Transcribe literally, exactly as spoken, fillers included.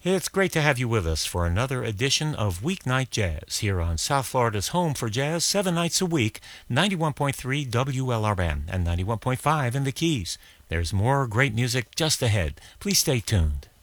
It's great to have you with us for another edition of Weeknight Jazz here on South Florida's home for jazz, seven nights a week, ninety-one point three W L R N and ninety-one point five in the Keys. There's more great music just ahead. Please stay tuned.